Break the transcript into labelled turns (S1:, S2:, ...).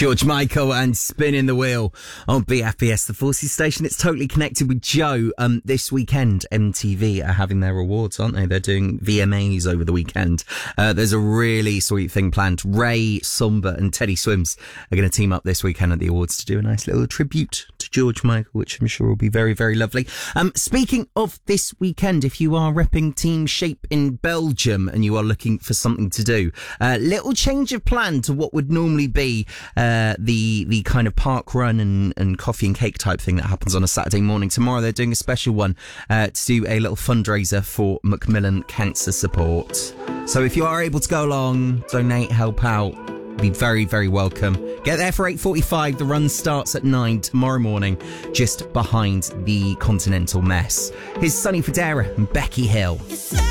S1: George Michael and Spinning the Wheel on BFBS, the Forces station. It's totally connected with Joe. This weekend, MTV are having their awards, aren't they? They're doing VMAs over the weekend. There's a really sweet thing planned. Ray, Sumba and Teddy Swims are going to team up this weekend at the awards to do a nice little tribute to George Michael, which I'm sure will be very, very lovely. Speaking of this weekend, if you are repping Team Shape in Belgium and you are looking for something to do, little change of plan to what would normally be the kind of park run and coffee and cake type thing that happens on a Saturday morning. Tomorrow they're doing a special one to do a little fundraiser for Macmillan Cancer Support. So if you are able to go along, donate, help out, be very, very welcome. Get there for 8:45. The run starts at 9 tomorrow morning, just behind the Continental Mess. Here's Sonny Fodera and Becky Hill.